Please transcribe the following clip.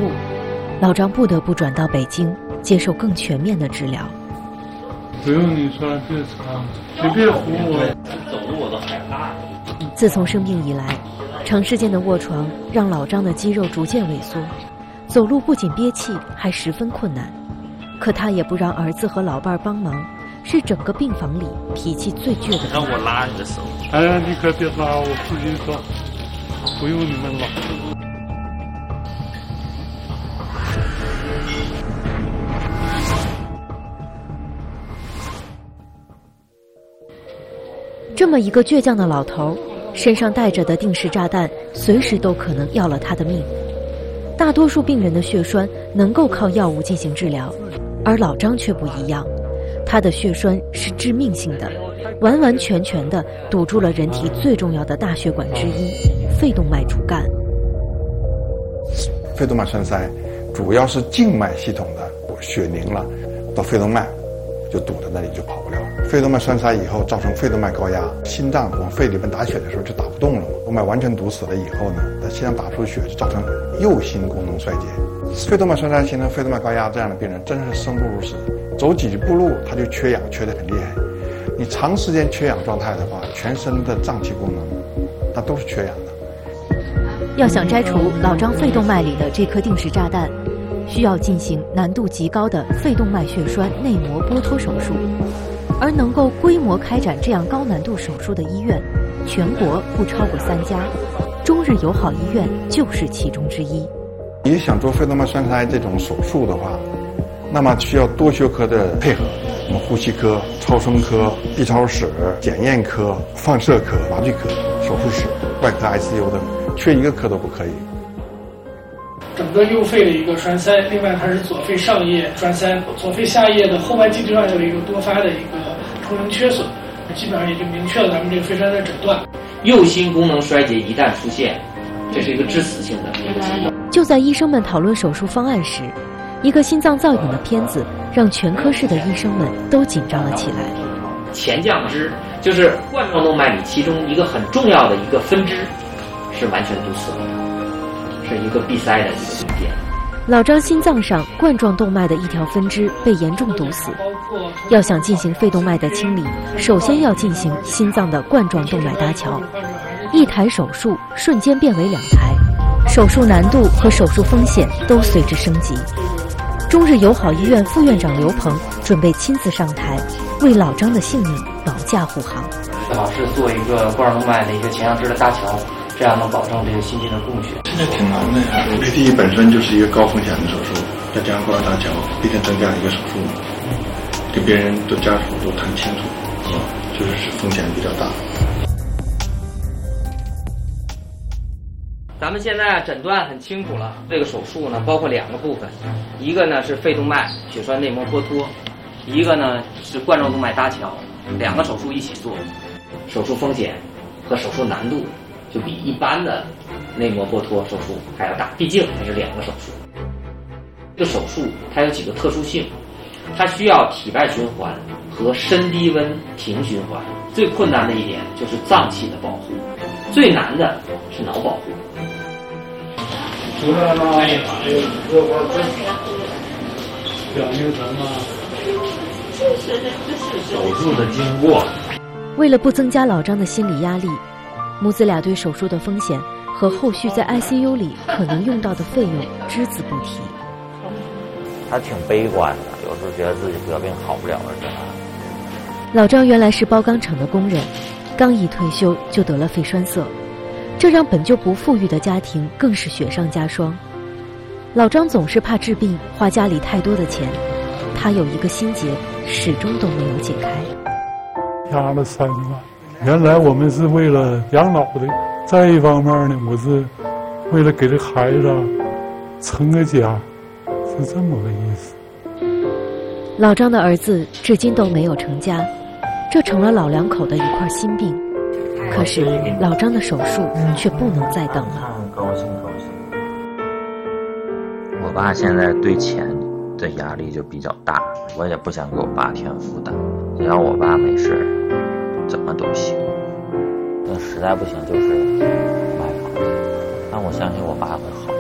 误，老张不得不转到北京接受更全面的治疗。 不用你说，别吵，你别唬我。 走路我都害怕。 自从生病以来，长时间的卧床让老张的肌肉逐渐萎缩，走路不仅憋气，还十分困难。可他也不让儿子和老伴帮忙，是整个病房里脾气最倔的。 让我拉你的手。 哎呀，你可别拉我，自己走，不用你们拉。 这么一个倔强的老头，身上带着的定时炸弹随时都可能要了他的命。大多数病人的血栓能够靠药物进行治疗，而老张却不一样，他的血栓是致命性的，完完全全地堵住了人体最重要的大血管之一——肺动脉主干。 肺动脉栓塞主要是静脉系统的血凝了，到肺动脉就堵在那里，就跑不了。肺动脉栓塞以后造成肺动脉高压，心脏往肺里面打血的时候就打不动了，动脉完全堵死了以后呢，在心脏打不出血，就造成右心功能衰竭。肺动脉栓塞形成肺动脉高压这样的病人真是生不如死，走几步路他就缺氧，缺得很厉害。你长时间缺氧状态的话，全身的脏器功能它都是缺氧的。 要想摘除老张肺动脉里的这颗定时炸弹，需要进行难度极高的肺动脉血栓内膜剥脱手术，而能够规模开展这样高难度手术的医院，全国不超过3家，中日友好医院就是其中之一。 你想做肺动脉栓塞这种手术的话，那么需要多学科的配合，什么呼吸科、超声科、B超室、检验科、放射科、麻醉科、手术室、外科 ICU 等，缺一个科都不可以。 整个右肺的一个栓塞，另外它是左肺上叶栓塞，左肺下叶的后半基质上有一个多发的一个功能缺损，基本上也就明确了咱们这个肺栓塞诊断。 右心功能衰竭一旦出现，这是一个致死性的一个疾病。 就在医生们讨论手术方案时，一个心脏造影的片子让全科室的医生们都紧张了起来。 前降支就是冠状动脉里其中一个很重要的一个分支是完全堵死了，是一个闭塞的一个病变。 老张心脏上冠状动脉的一条分支被严重堵死，要想进行肺动脉的清理，首先要进行心脏的冠状动脉搭桥。一台手术瞬间变为2台，手术难度和手术风险都随之升级。中日友好医院副院长刘鹏准备亲自上台，为老张的性命保驾护航。 最好是做一个冠状动脉的一个前降支的搭桥，这样能保证这个心肌的供血。 这挺难的呀，ATE 本身就是一个高风险的手术，再加上冠状搭桥，毕竟增加一个手术，跟别人的家属都谈清楚，就是风险比较大。 咱们现在诊断很清楚了，这个手术呢包括2个部分，一个呢是肺动脉血栓内膜剥脱，一个呢是冠状动脉搭桥，2个手术一起做，手术风险和手术难度就比一般的内膜剥脱手术还要大，毕竟它是2个手术。这个手术它有几个特殊性，它需要体外循环和深低温停循环，最困难的一点就是脏器的保护，最难的是脑保护。 出来了，我表明什么？ 手术的经过。 为了不增加老张的心理压力，母子俩对手术的风险和后续在 ICU 里可能用到的费用只字不提。 他挺悲观的，有时候觉得自己得病好不了了，是吧？ 老张原来是包钢厂的工人，刚一退休就得了肺栓塞，这让本就不富裕的家庭更是雪上加霜。老张总是怕治病花家里太多的钱，他有一个心结始终都没有解开。 压了3万，原来我们是为了养老的，再一方面呢，我是为了给这孩子成个家，是这么个意思。 老张的儿子至今都没有成家，这成了老两口的一块心病。可是老张的手术却不能再等了。 高兴高兴。我爸现在对钱的压力就比较大，我也不想给我爸添负担。只要我爸没事，怎么都行。那实在不行就是卖房子，但我相信我爸会好。